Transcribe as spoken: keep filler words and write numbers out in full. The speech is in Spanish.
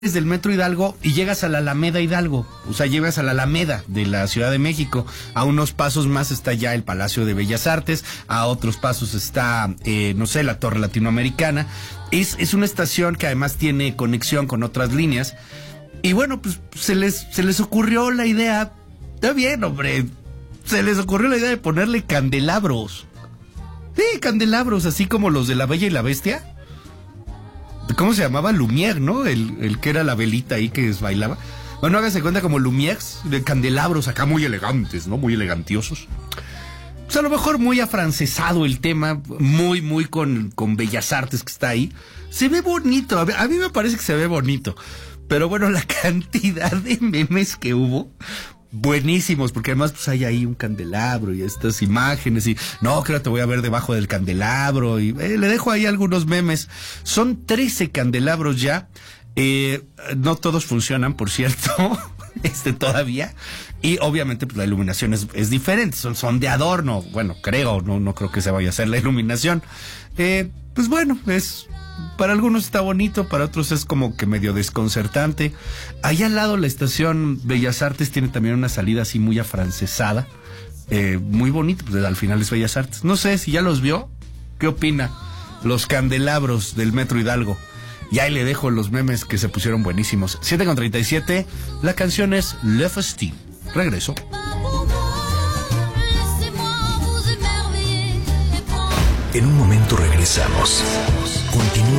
del Metro Hidalgo y llegas a la Alameda Hidalgo, o sea, llegas a la Alameda de la Ciudad de México. A unos pasos más está ya el Palacio de Bellas Artes, a otros pasos está, eh, no sé, la Torre Latinoamericana. Es, es una estación que además tiene conexión con otras líneas. Y bueno, pues se les, se les ocurrió la idea, está bien, hombre, se les ocurrió la idea de ponerle candelabros. Sí, candelabros, así como los de La Bella y la Bestia. ¿Cómo se llamaba? Lumière, ¿no? El, el que era la velita ahí que bailaba. Bueno, hágase cuenta como Lumière, de candelabros acá muy elegantes, ¿no? Muy elegantiosos. Pues a lo mejor muy afrancesado el tema, muy, muy con, con Bellas Artes que está ahí. Se ve bonito, a mí, a mí me parece que se ve bonito. Pero bueno, la cantidad de memes que hubo, buenísimos, porque además pues hay ahí un candelabro y estas imágenes y no, creo que te voy a ver debajo del candelabro y eh, le dejo ahí algunos memes. Son trece candelabros ya, eh, no todos funcionan, por cierto, este todavía, y obviamente pues la iluminación es, es diferente, son, son de adorno, bueno, creo, no, no creo que se vaya a hacer la iluminación. Eh, pues bueno, es... Para algunos está bonito, para otros es como que medio desconcertante. Allá al lado la estación Bellas Artes tiene también una salida así muy afrancesada, eh, muy bonito, pues al final es Bellas Artes. No sé si ya los vio, ¿qué opina? Los candelabros del Metro Hidalgo. Y ahí le dejo los memes que se pusieron buenísimos. siete con treinta y siete, la canción es Le Festin. Regreso. En un momento regresamos. Continúa